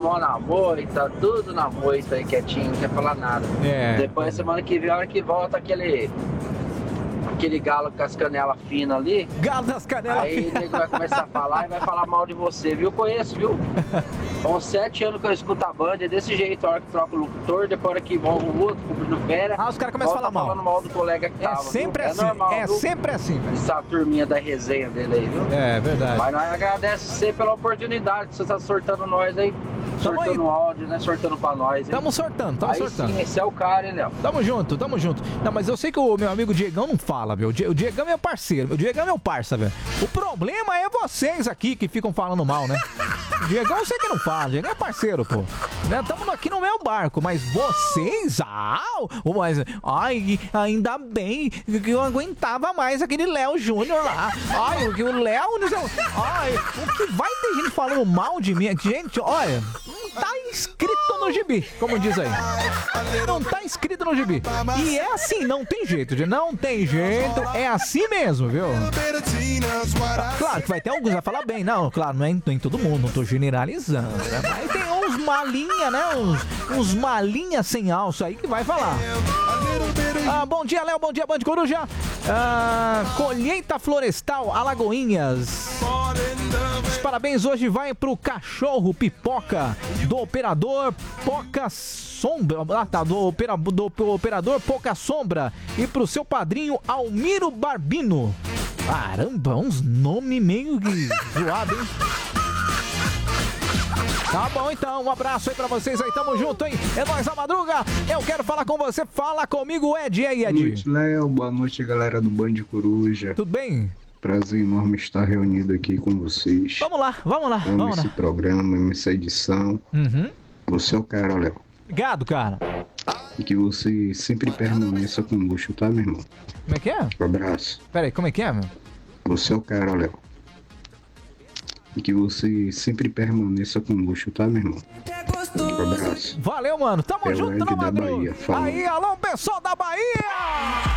vão na moita, tudo na moita aí quietinho, não quer falar nada. Depois, semana que vem, a hora que volta aquele galo com as canelas finas ali. Galo das canelas finas. Aí ele vai começar a falar e vai falar mal de você, viu? Conheço, viu? São 7 anos que eu escuto a banda, é desse jeito, a hora que troca o locutor, depois a hora que volta o outro, cumprindo fera. Os caras começam a falar mal. Falando mal do colega que tava. Sempre viu? assim, normal, viu? Sempre assim. Essa turminha da resenha dele aí, viu? É verdade. Mas nós agradecemos você pela oportunidade que você tá sortando nós aí. Sortando áudio, né? Sortando pra nós. Tamo sortando. Sim, esse é o cara, hein, Léo? Tamo junto. Não, mas eu sei que o meu amigo Diegão não fala, meu. O Diegão é meu parceiro. O Diegão é meu parça, velho. O problema é vocês aqui que ficam falando mal, né? O Diegão eu sei que não fala. O Diegão é parceiro, pô. Estamos aqui no meu barco, mas vocês... Ai, ainda bem que eu aguentava mais aquele Léo Júnior lá. Ai, o Léo... Ai, o que vai ter gente falando mal de mim? Gente, olha... Não tá inscrito no gibi, como diz aí. Não tá inscrito no gibi. E é assim, não tem jeito, não tem jeito. É assim mesmo, viu? Claro que vai ter alguns que vai falar bem. Não, claro, não é em todo mundo, não tô generalizando, né? Mas tem uns malinha, né? Uns malinha sem alça aí que vai falar. Bom dia, Léo. Bom dia, Band Coruja. Colheita Florestal, Alagoinhas. Os parabéns hoje vai pro cachorro Pipoca do operador Poca Sombra. Do operador Poca Sombra. E pro seu padrinho Almiro Barbino. Caramba, uns nomes meio zoados, hein? Tá bom, então, um abraço aí pra vocês aí, tamo junto, hein? É nóis, a madruga, eu quero falar com você, fala comigo, Ed, e aí, Ed? Boa noite, Léo, boa noite, galera do Band Coruja. Tudo bem? Prazer enorme estar reunido aqui com vocês. Vamos lá. Amo esse programa, essa edição. Você é o cara, Léo. Obrigado, cara. E que você sempre permaneça com luxo, tá, meu irmão? Como é que é? Um abraço. Peraí, como é que é, meu? Você é o cara, Léo. E que você sempre permaneça com luxo, tá, meu irmão? Um abraço. Valeu, mano. Tamo junto na madruga. Bahia, aí, alô, pessoal da Bahia!